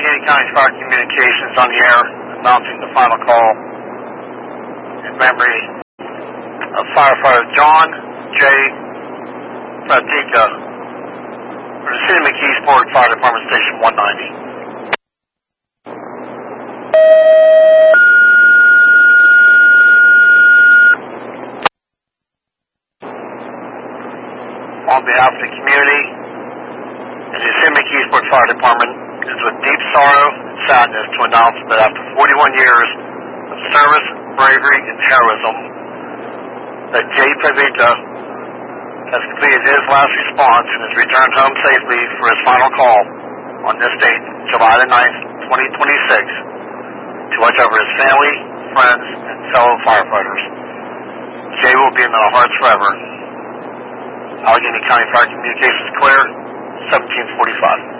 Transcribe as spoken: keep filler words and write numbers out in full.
Allegheny County Fire Communications on the air, announcing the final call in memory of firefighter John J. Pratica for the City of McKeesport Fire Department Station one ninety. On behalf of the community and the City of McKeesport Fire Department, it is with deep sorrow and sadness to announce that after forty-one years of service, bravery, and heroism, that Jay Pratica has completed his last response and has returned home safely for his final call on this date, July the ninth, twenty twenty-six, to watch over his family, friends, and fellow firefighters. Jay will be in our hearts forever. Allegheny County Fire Communications clear, seventeen forty-five.